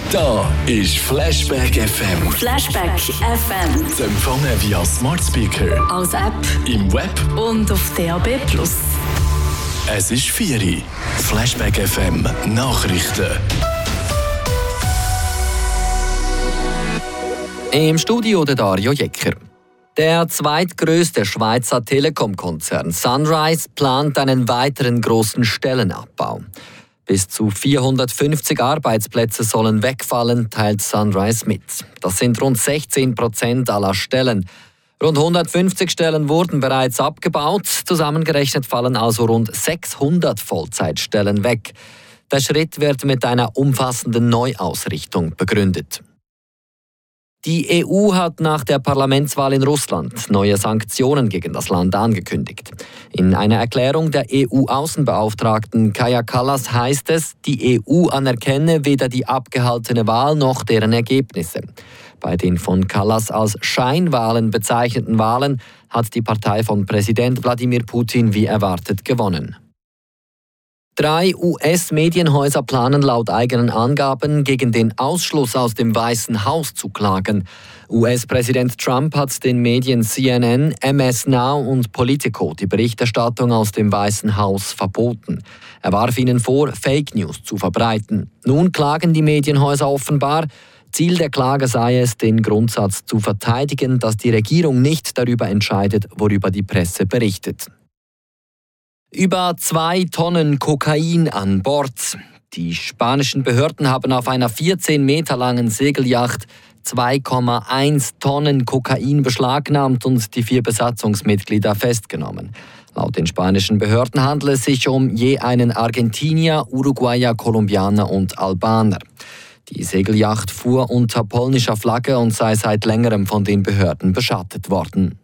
Da ist Flashback FM. Flashback FM. Zu empfangen via Smart Speaker, Als App im Web. und auf DAB+. Es ist 4 Uhr. Flashback FM Nachrichten. Im Studio der Dario Jecker. Der zweitgrößte Schweizer Telekom-Konzern Sunrise plant einen weiteren großen Stellenabbau. Bis zu 450 Arbeitsplätze sollen wegfallen, teilt Sunrise mit. Das sind rund 16% aller Stellen. Rund 150 Stellen wurden bereits abgebaut. Zusammengerechnet fallen also rund 600 Vollzeitstellen weg. Der Schritt wird mit einer umfassenden Neuausrichtung begründet. Die EU hat nach der Parlamentswahl in Russland neue Sanktionen gegen das Land angekündigt. In einer Erklärung der EU-Außenbeauftragten Kaja Kallas heißt es, die EU anerkenne weder die abgehaltene Wahl noch deren Ergebnisse. Bei den von Kallas als Scheinwahlen bezeichneten Wahlen hat die Partei von Präsident Wladimir Putin wie erwartet gewonnen. 3 US-Medienhäuser planen laut eigenen Angaben gegen den Ausschluss aus dem Weißen Haus zu klagen. US-Präsident Trump hat den Medien CNN, MS Now und Politico die Berichterstattung aus dem Weißen Haus verboten. Er warf ihnen vor, Fake News zu verbreiten. Nun klagen die Medienhäuser offenbar. Ziel der Klage sei es, den Grundsatz zu verteidigen, dass die Regierung nicht darüber entscheidet, worüber die Presse berichtet. Über 2 Tonnen Kokain an Bord. Die spanischen Behörden haben auf einer 14 Meter langen Segelyacht 2,1 Tonnen Kokain beschlagnahmt und die 4 Besatzungsmitglieder festgenommen. Laut den spanischen Behörden handelt es sich um je einen Argentinier, Uruguayer, Kolumbianer und Albaner. Die Segelyacht fuhr unter polnischer Flagge und sei seit längerem von den Behörden beschattet worden.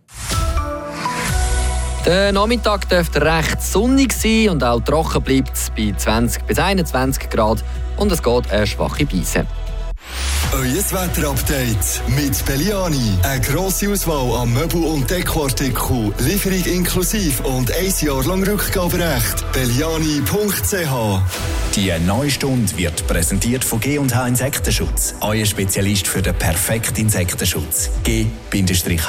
Der Nachmittag dürfte recht sonnig sein und auch trocken bleibt es bei 20 bis 21 Grad und es geht eine schwache Brise. Euer Wetterupdate mit Belliani. Eine grosse Auswahl an Möbel- und Dekoartikeln, Lieferung inklusive und 1 Jahr lang Rückgaberecht. Belliani.ch. Die neue Stunde wird präsentiert von G&H Insektenschutz. Euer Spezialist für den perfekten Insektenschutz. G-H.ch.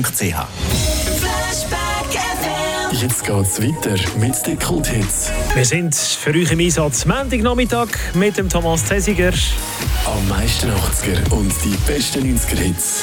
Jetzt geht's weiter mit den Kulthits. Wir sind für euch im Einsatz Montagnachmittag mit dem Thomas Zesiger. Am meisten 80er und die besten 90er Hits.